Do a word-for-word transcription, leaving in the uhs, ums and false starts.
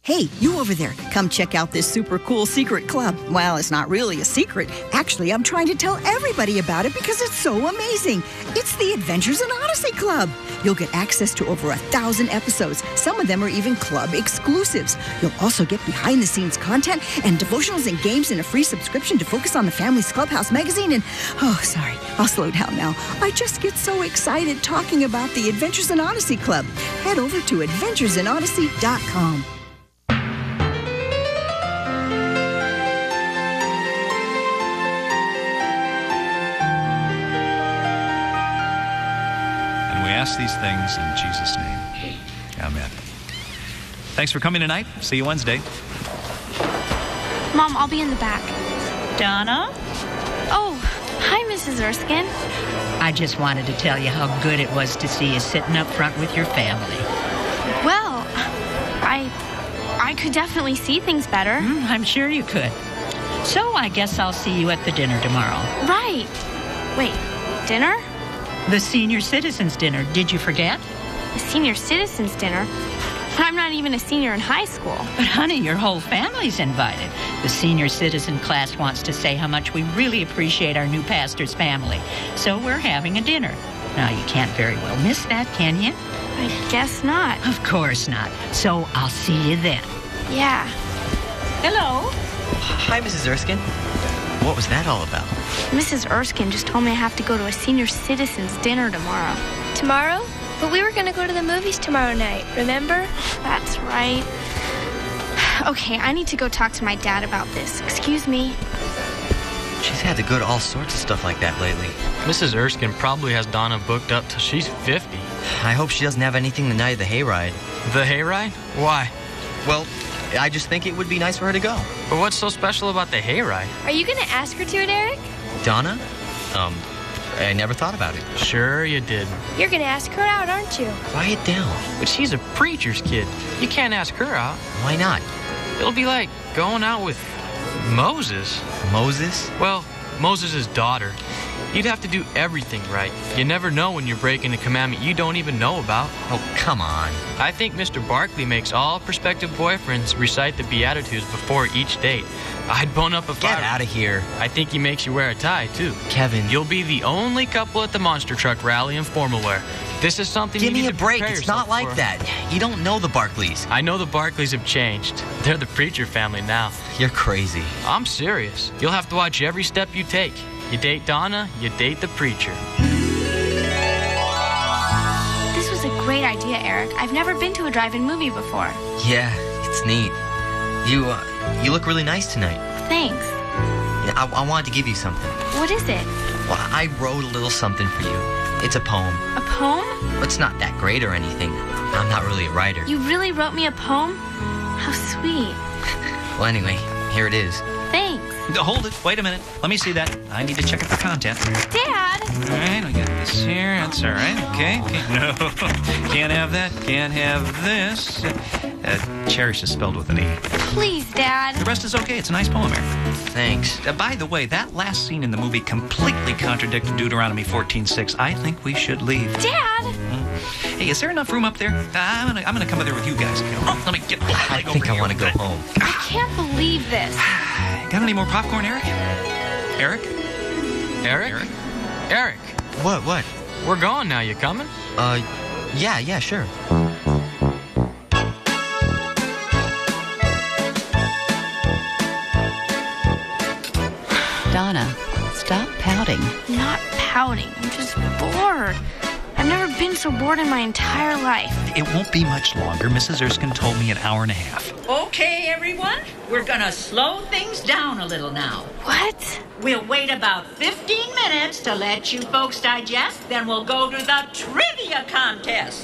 Hey, you over there, come check out this super cool secret club. Well, it's not really a secret. Actually, I'm trying to tell everybody about it because it's so amazing. It's the Adventures in Odyssey Club. You'll get access to over a thousand episodes. Some of them are even club exclusives. You'll also get behind-the-scenes content and devotionals and games in a free subscription to focus on the Family's Clubhouse magazine. And, oh, sorry, I'll slow down now. I just get so excited talking about the Adventures in Odyssey Club. Head over to adventures in odyssey dot com. Ask these things in Jesus' name. Amen. Thanks for coming tonight. See you Wednesday. Mom, I'll be in the back. Donna? Oh, hi, Missus Erskine. I just wanted to tell you how good it was to see you sitting up front with your family. Well, I I could definitely see things better. Mm, I'm sure you could. So I guess I'll see you at the dinner tomorrow. Right. Wait, dinner? The senior citizens dinner. Did you forget? The senior citizens dinner? I'm not even a senior in high school. But, honey, your whole family's invited. The senior citizen class wants to say how much we really appreciate our new pastor's family. So we're having a dinner. Now, you can't very well miss that, can you? I guess not. Of course not. So I'll see you then. Yeah. Hello. Hi, Missus Erskine. What was that all about? Missus Erskine just told me I have to go to a senior citizens dinner tomorrow. Tomorrow? But we were going to go to the movies tomorrow night, remember? That's right. Okay, I need to go talk to my dad about this. Excuse me. She's had to go to all sorts of stuff like that lately. Missus Erskine probably has Donna booked up till she's fifty. I hope she doesn't have anything the night of the hayride. The hayride? Why? Well, I just think it would be nice for her to go. But what's so special about the hayride? Are you going to ask her to it, Eric? Donna? Um, I never thought about it. Sure you did. You're going to ask her out, aren't you? Quiet down. But she's a preacher's kid. You can't ask her out. Why not? It'll be like going out with Moses. Moses? Well, Moses' daughter. You'd have to do everything right. You never know when you're breaking a commandment you don't even know about. Oh, come on. I think Mister Barkley makes all prospective boyfriends recite the Beatitudes before each date. I'd bone up if I... Get out of here. I think he makes you wear a tie, too. Kevin. You'll be the only couple at the monster truck rally in formal wear. This is something Give you me need a to break. prepare It's not like for. that. You don't know the Barkleys. I know the Barkleys have changed. They're the preacher family now. You're crazy. I'm serious. You'll have to watch every step you take. You date Donna, you date the preacher. This was a great idea, Eric. I've never been to a drive-in movie before. Yeah, it's neat. You, uh, you look really nice tonight. Thanks. Yeah, I, I wanted to give you something. What is it? Well, I wrote a little something for you. It's a poem. A poem? It's not that great or anything. I'm not really a writer. You really wrote me a poem? How sweet. Well, anyway, here it is. Thanks. Hold it. Wait a minute. Let me see that. I need to check out the content. Dad! All right, we got this here. That's all right. Okay. okay. No, can't have that. Can't have this. Uh, cherish is spelled with an E. Please, Dad. The rest is okay. It's a nice poem, Eric. Thanks. Uh, by the way, that last scene in the movie completely contradicted Deuteronomy fourteen six. I think we should leave. Dad! Mm. Hey, is there enough room up there? Uh, I'm gonna, I'm gonna come up there with you guys. Oh, let me get. I think I want to go home. I can't believe this. Got any more popcorn, Eric? Eric? Eric? Eric? Eric, What, what? we're going now. You coming? Uh, yeah, yeah, sure. Donna, stop pouting. Not pouting. I'm just bored. I've never been so bored in my entire life. It won't be much longer. Missus Erskine told me an hour and a half. Okay, everyone. We're going to slow things down a little now. What? We'll wait about fifteen minutes to let you folks digest, then we'll go to the trivia contest.